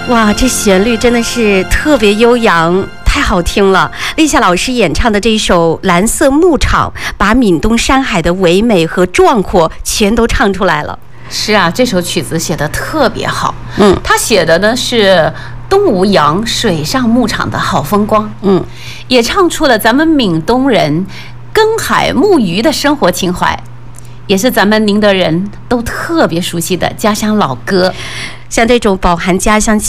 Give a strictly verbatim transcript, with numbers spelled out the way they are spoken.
哇，这旋律真的是特别悠扬，太好听了。丽夏老师演唱的这一首《蓝色牧场》，把闽东山海的唯美和壮阔全都唱出来了。 是啊，这首曲子写得特别好。 嗯， 他写的呢是东吴阳水上牧场的好风光。 嗯， 也唱出了咱们闽东人耕海牧渔的生活情怀，也是咱们宁德人都特别熟悉的家乡老歌。 像这种饱含家乡